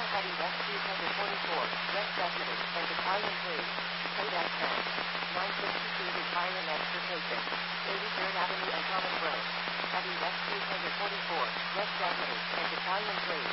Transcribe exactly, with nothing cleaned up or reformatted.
Heading West two forty-four, West Definite, and Battalion three. Code Express. nine sixty-two requiring extra station. eighty-third Avenue and Thomas Road. Heading West two forty-four, West Definite, and Battalion three.